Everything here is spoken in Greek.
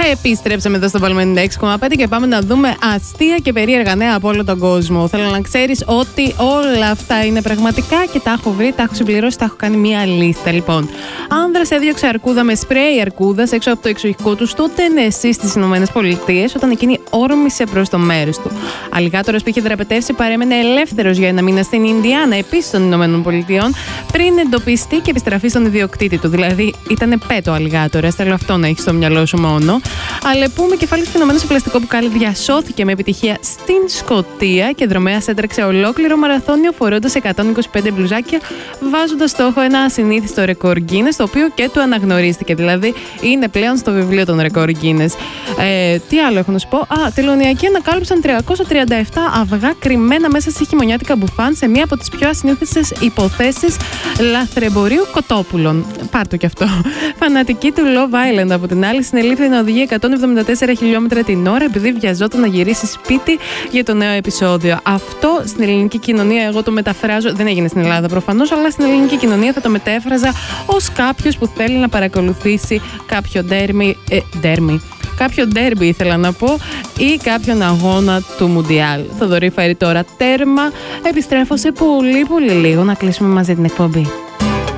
Επιστρέψαμε εδώ στο Palm 96,5 και πάμε να δούμε αστεία και περίεργα νέα από όλο τον κόσμο. Θέλω να ξέρεις ότι όλα αυτά είναι πραγματικά και τα έχω βρει, τα έχω συμπληρώσει, τα έχω κάνει μία λίστα. Λοιπόν, άνδρας έδιωξε αρκούδα με σπρέι αρκούδας έξω από το εξοχικό του στο Τενεσσί στις ΗΠΑ όταν εκείνη όρμησε προς το μέρος του. Αλιγάτορας που είχε δραπετεύσει παρέμενε ελεύθερος για ένα μήνα στην Ινδιάνα, επίσης των ΗΠΑ, πριν εντοπιστεί και επιστραφεί στον ιδιοκτήτη του. Δηλαδή, ήταν πέτο αλιγάτορας. Θέλω αυτό να έχει στο μυαλό σου μόνο. Αλεπούμε κεφάλι φαινομένο σε πλαστικό μπουκάλι διασώθηκε με επιτυχία στην Σκωτία και δρομέας έτρεξε ολόκληρο μαραθώνιο φορώντας 125 μπλουζάκια, βάζοντας στόχο ένα ασυνήθιστο ρεκόρ Guinness, το οποίο και του αναγνωρίστηκε. Δηλαδή, είναι πλέον στο βιβλίο των ρεκόρ Guinness. Τι άλλο έχω να σου πω? Τελωνιακοί ανακάλυψαν 337 αυγά κρυμμένα μέσα σε χειμωνιάτικα μπουφάν σε μία από τις πιο ασυνήθιστες υποθέσεις λαθρεμπορίου κοτόπουλων. Πάρτο κι αυτό. Φανατική του Love Island από την άλλη συνελήφθη να οδηγεί 174 χιλιόμετρα την ώρα επειδή βιαζόταν να γυρίσει σπίτι για το νέο επεισόδιο. Αυτό στην ελληνική κοινωνία, εγώ το μεταφράζω, δεν έγινε στην Ελλάδα προφανώς, αλλά στην ελληνική κοινωνία θα το μετέφραζα ως κάποιος που θέλει να παρακολουθήσει κάποιο κάποιο ντέρμπι ήθελα να πω, ή κάποιον αγώνα του Μουντιάλ. Θοδωρή Φέρη τώρα τέρμα. Επιστρέφω σε πολύ λίγο να κλείσουμε μαζί την εκπομπή.